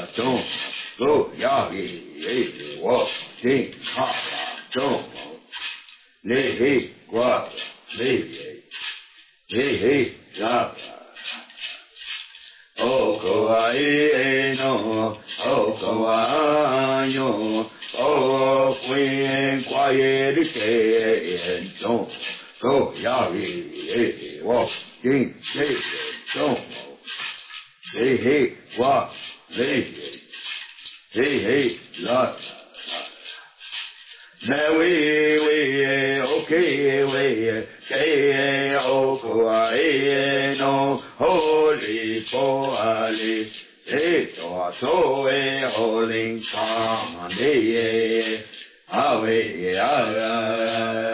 中go ya ye wo ding ha中嘞嘿瓜嘞嘿呀。O koa e no, o koa yo, o kuen kwa ye li ke en zong, go ya e wo jing le zong, le he wa le he la. Na we okay we ke o ko ai no holy po ali e to so e holy come ne a we